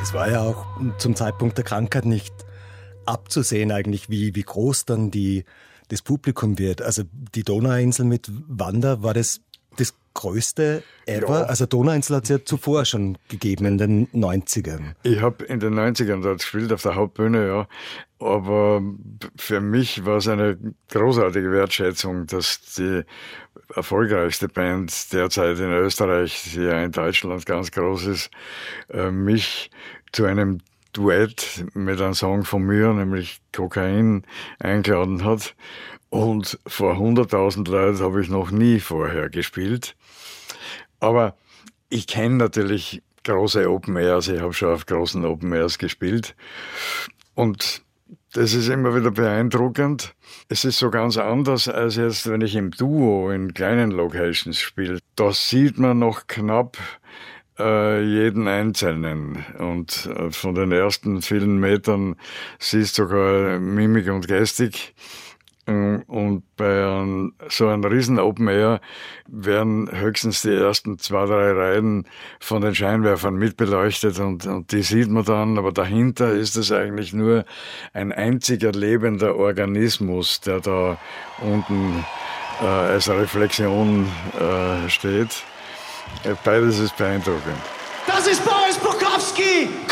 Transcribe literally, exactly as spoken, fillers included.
Es war ja auch zum Zeitpunkt der Krankheit nicht abzusehen eigentlich, wie, wie groß dann die, das Publikum wird. Also die Donauinsel mit Wanda, war das das größte ever? Ja. Also Donauinsel hat es ja zuvor schon gegeben in den neunzigern. Ich habe in den neunzigern dort gespielt, auf der Hauptbühne, ja. Aber für mich war es eine großartige Wertschätzung, dass die erfolgreichste Band derzeit in Österreich, die ja in Deutschland ganz groß ist, mich zu einem Duett mit einem Song von mir, nämlich Kokain, eingeladen hat. Und vor hunderttausend Leuten habe ich noch nie vorher gespielt. Aber ich kenne natürlich große Open Airs, ich habe schon auf großen Open Airs gespielt. Und das ist immer wieder beeindruckend. Es ist so ganz anders, als jetzt, wenn ich im Duo in kleinen Locations spiele. Da sieht man noch knapp äh, jeden Einzelnen. Und äh, von den ersten vielen Metern siehst du sogar Mimik und Gestik. Und bei einem, so einem riesen Open Air werden höchstens die ersten zwei, drei Reihen von den Scheinwerfern mitbeleuchtet und, und die sieht man dann, aber dahinter ist es eigentlich nur ein einziger lebender Organismus, der da unten äh, als Reflexion äh, steht. Beides ist beeindruckend. Das ist Boris Bukowski!